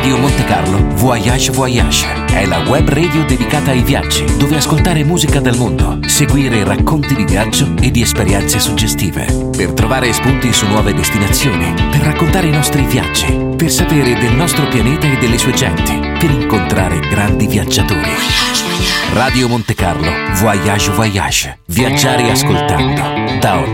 Radio Monte Carlo Voyage Voyage è la web radio dedicata ai viaggi, dove ascoltare musica del mondo, seguire racconti di viaggio e di esperienze suggestive, per trovare spunti su nuove destinazioni, per raccontare i nostri viaggi, per sapere del nostro pianeta e delle sue genti, per incontrare grandi viaggiatori. Radio Monte Carlo Voyage Voyage. Viaggiare ascoltando. Da oggi